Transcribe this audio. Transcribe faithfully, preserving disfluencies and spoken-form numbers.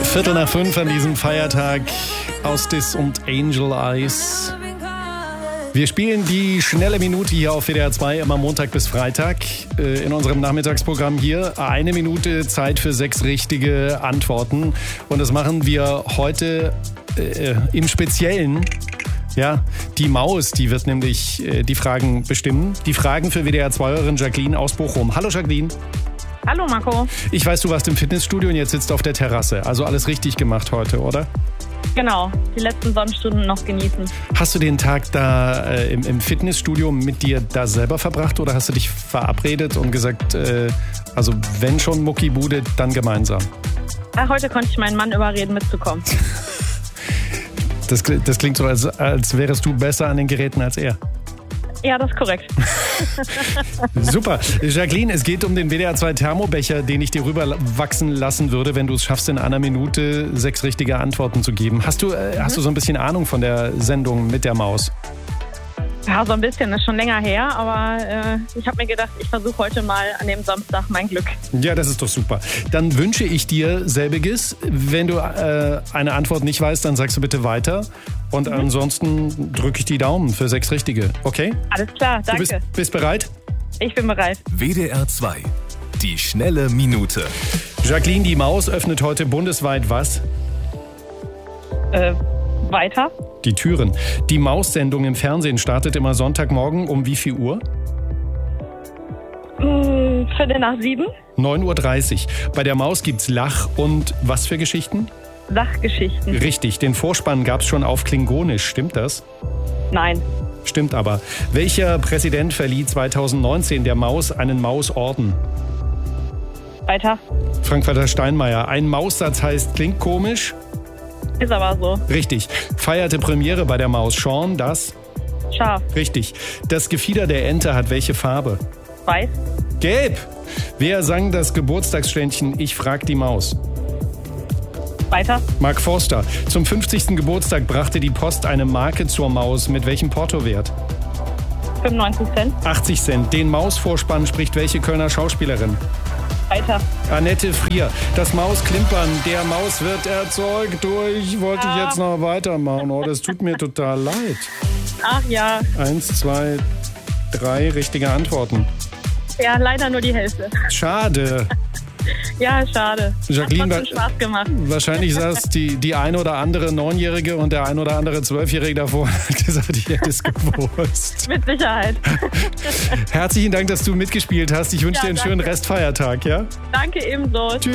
Viertel nach fünf an diesem Feiertag. Austis und Angel Eyes. Wir spielen die schnelle Minute hier auf W D R zwei, immer Montag bis Freitag. In unserem Nachmittagsprogramm hier eine Minute Zeit für sechs richtige Antworten. Und das machen wir heute äh, im Speziellen. Ja, die Maus, die wird nämlich äh, die Fragen bestimmen. Die Fragen für W D R zwei-Hörerin Jacqueline aus Bochum. Hallo Jacqueline. Hallo Marco. Ich weiß, du warst im Fitnessstudio und jetzt sitzt du auf der Terrasse. Also alles richtig gemacht heute, oder? Genau, die letzten Sonnenstunden noch genießen. Hast du den Tag da äh, im, im Fitnessstudio mit dir da selber verbracht oder hast du dich verabredet und gesagt, äh, also wenn schon Muckibude, dann gemeinsam? Ach, heute konnte ich meinen Mann überreden, mitzukommen. Das, das klingt so, als, als wärest du besser an den Geräten als er. Ja, das ist korrekt. Super. Jacqueline, es geht um den W D R zwei Thermobecher, den ich dir rüberwachsen lassen würde, wenn du es schaffst, in einer Minute sechs richtige Antworten zu geben. Hast du, äh, mhm. hast du so ein bisschen Ahnung von der Sendung mit der Maus? Ja, so ein bisschen. Das ist schon länger her, aber äh, ich habe mir gedacht, ich versuche heute mal an dem Samstag mein Glück. Ja, das ist doch super. Dann wünsche ich dir selbiges. Wenn du äh, eine Antwort nicht weißt, dann sagst du bitte weiter. Und mhm. ansonsten drücke ich die Daumen für sechs richtige. Okay? Alles klar, danke. Du bist, bist bereit? Ich bin bereit. W D R zwei, die schnelle Minute. Jacqueline, die Maus öffnet heute bundesweit was? Äh, weiter. Die Türen. Die Maus-Sendung im Fernsehen startet immer Sonntagmorgen um wie viel Uhr? Hm, Viertel nach sieben. neun Uhr dreißig. Bei der Maus gibt's Lach- und was für Geschichten? Sachgeschichten. Richtig, den Vorspann gab's schon auf Klingonisch, stimmt das? Nein. Stimmt aber. Welcher Präsident verlieh zweitausendneunzehn der Maus einen Mausorden? Weiter. Frank-Walter Steinmeier. Ein Maussatz heißt, klingt komisch? Ist aber so. Richtig. Feierte Premiere bei der Maus Sean, das? Scharf. Richtig. Das Gefieder der Ente hat welche Farbe? Weiß. Gelb. Wer sang das Geburtstagsständchen Ich frag die Maus? Weiter. Mark Forster. Zum fünfzigsten Geburtstag brachte die Post eine Marke zur Maus. Mit welchem Portowert? fünfundneunzig Cent. achtzig Cent. Den Mausvorspann spricht welche Kölner Schauspielerin? Weiter. Annette Frier. Das Mausklimpern der Maus wird erzeugt durch... Wollte ich jetzt noch weitermachen. Oh, das tut mir total leid. Ach ja. Eins, zwei, drei richtige Antworten. Ja, leider nur die Hälfte. Schade. Ja, schade. Jacqueline, hat trotzdem Spaß gemacht. Wahrscheinlich saß die, die eine oder andere Neunjährige und der ein oder andere Zwölfjährige davor hat gesagt, ich hätte es gewusst. Mit Sicherheit. Herzlichen Dank, dass du mitgespielt hast. Ich wünsche Ja, dir einen danke. schönen Restfeiertag. Ja? Danke ebenso. Tschüss.